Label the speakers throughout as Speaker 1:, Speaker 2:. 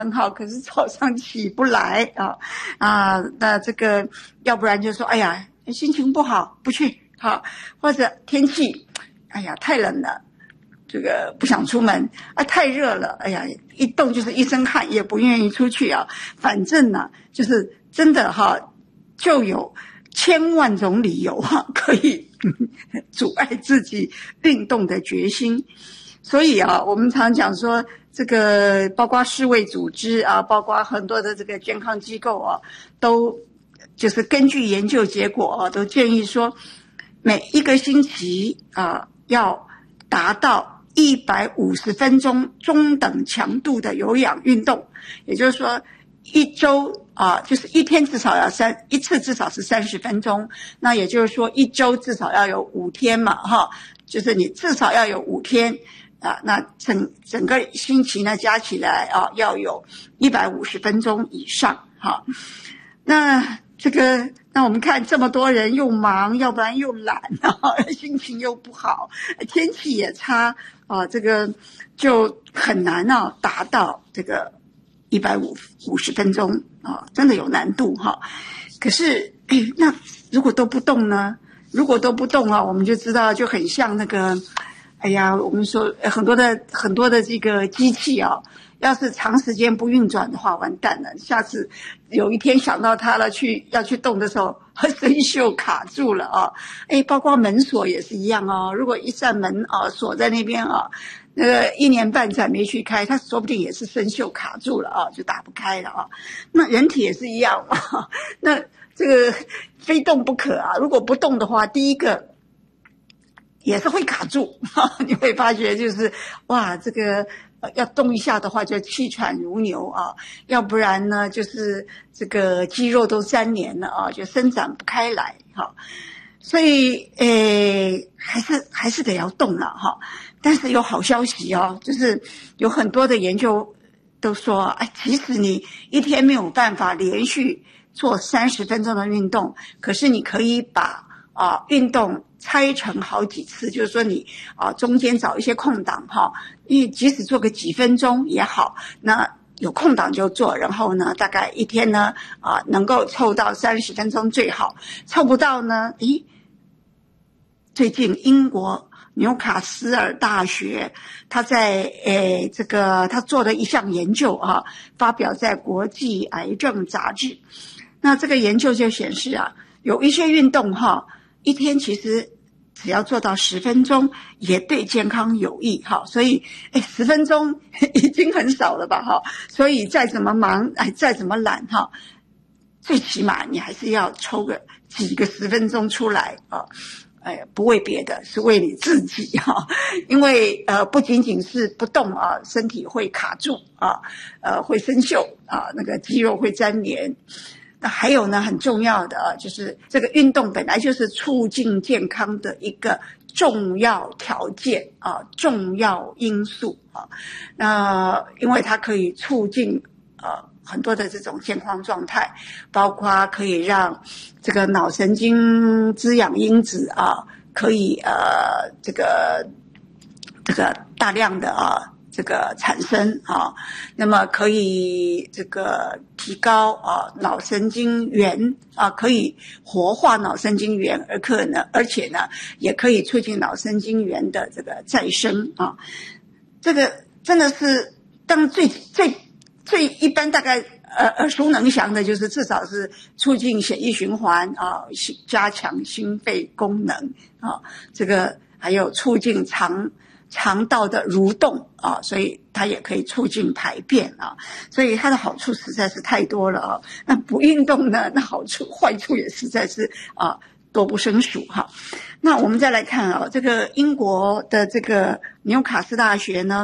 Speaker 1: 很好，可是早上起不来那这个要不然就说哎呀心情不好不去或者天气哎呀太冷了，这个不想出门太热了，哎呀一动就是一身汗，也不愿意出去反正呢就是真的就有千万种理由可以阻碍自己运动的决心。所以我们常讲说这个包括世卫组织包括很多的这个健康机构都就是根据研究结果都建议说每一个星期要达到150分钟中等强度的有氧运动，也就是说一周就是一天至少要一次至少是30分钟，那也就是说一周至少要有5天嘛就是你至少要有5天那整个星期呢加起来要有150分钟以上那这个那我们看这么多人又忙，要不然又懒心情又不好，天气也差这个就很难达到这个150分钟真的有难度可是那如果都不动呢？如果都不动我们就知道就很像那个哎呀我们说很多的这个机器要是长时间不运转的话完蛋了，下次有一天想到它了要去动的时候生锈卡住了包括门锁也是一样如果一扇门锁在那边那个1年半载没去开，它说不定也是生锈卡住了就打不开了那人体也是一样那这个非动不可如果不动的话，第一个也是会卡住你会发觉就是哇这个要动一下的话就气喘如牛要不然呢就是这个肌肉都粘连了就伸展不开来所以还是得要动了但是有好消息就是有很多的研究都说即使你一天没有办法连续做30分钟的运动，可是你可以把运动拆成好几次，就是说你中间找一些空档因为即使做个几分钟也好，那有空档就做，然后呢大概一天呢能够凑到30分钟最好，凑不到呢最近英国纽卡斯尔大学他在他做的一项研究发表在国际癌症杂志。那这个研究就显示有一些运动一天其实只要做到10分钟也对健康有益所以10分钟已经很少了吧所以再怎么忙再怎么懒最起码你还是要抽个几个10分钟出来不为别的，是为你自己因为不仅仅是不动身体会卡住会生锈那个肌肉会粘连。那还有呢很重要的就是这个运动本来就是促进健康的一个重要条件重要因素那因为它可以促进很多的这种健康状态，包括可以让这个脑神经滋养因子可以这个大量的这个产生那么可以这个提高脑神经元可以活化脑神经元，而且呢也可以促进脑神经元的这个再生这个真的是当最一般大概耳熟能详的就是至少是促进血液循环加强心肺功能这个还有促进肠道的蠕动所以它也可以促进排便所以它的好处实在是太多了那不运动呢，那坏处也实在是多不胜数那我们再来看这个英国的这个纽卡斯大学呢，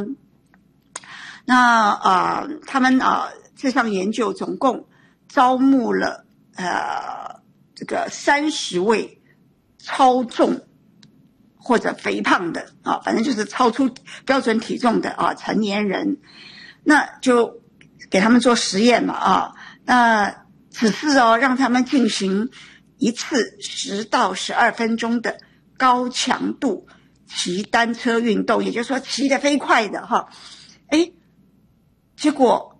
Speaker 1: 那他们这项研究总共招募了这个30位超重或者肥胖的反正就是超出标准体重的成年人，那就给他们做实验嘛那只是让他们进行一次10到12分钟的高强度骑单车运动，也就是说骑得飞快的结果